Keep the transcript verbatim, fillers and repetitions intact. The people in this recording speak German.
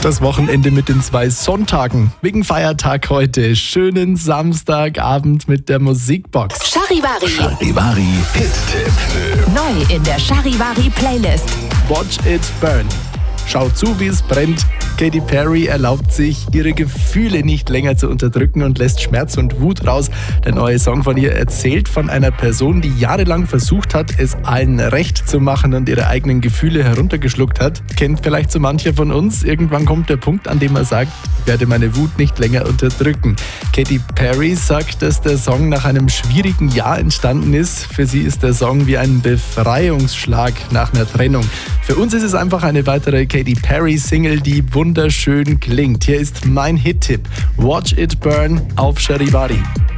Das Wochenende mit den zwei Sonntagen. Wegen Feiertag heute. Schönen Samstagabend mit der Musikbox. Charivari. Charivari Hit-Tipp. Neu in der Charivari Playlist. Watch It Burn. Schau zu, wie es brennt. Katy Perry erlaubt sich, ihre Gefühle nicht länger zu unterdrücken und lässt Schmerz und Wut raus. Der neue Song von ihr erzählt von einer Person, die jahrelang versucht hat, es allen recht zu machen und ihre eigenen Gefühle heruntergeschluckt hat. Kennt vielleicht so mancher von uns. Irgendwann kommt der Punkt, an dem er sagt, ich werde meine Wut nicht länger unterdrücken. Katy Perry sagt, dass der Song nach einem schwierigen Jahr entstanden ist. Für sie ist der Song wie ein Befreiungsschlag nach einer Trennung. Für uns ist es einfach eine weitere Katy Perry-Single, die wunderschön klingt. Hier ist mein Hit-Tipp. Watch It Burn auf Charivari.